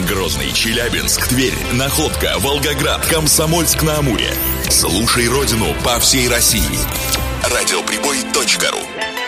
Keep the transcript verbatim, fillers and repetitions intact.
Грозный, Челябинск, Тверь, Находка, Волгоград, Комсомольск-на-Амуре. Слушай родину по всей России. радиоприбой точка ру